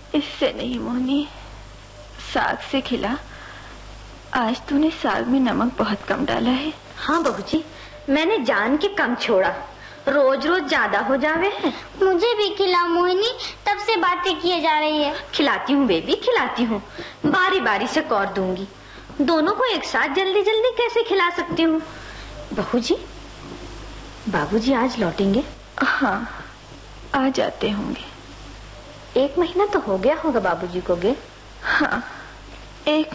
इससे नहीं मोहनी, साग से खिला। आज तूने साग में नमक बहुत कम डाला है। हाँ बहू जी, मैंने जान के कम छोड़ा, रोज रोज ज्यादा हो जावे है। मुझे भी खिला मोहिनी, तब से बातें किए जा रही है। खिलाती हूँ बेबी, खिलाती हूँ, बारी बारी से कौर दूंगी। दोनों को एक साथ जल्दी जल्दी कैसे खिला सकती हूँ। बहू जी, बाबूजी आज लौटेंगे? हाँ, आ जाते होंगे। 1 महीना तो हो गया होगा बाबूजी को गए। हाँ, 1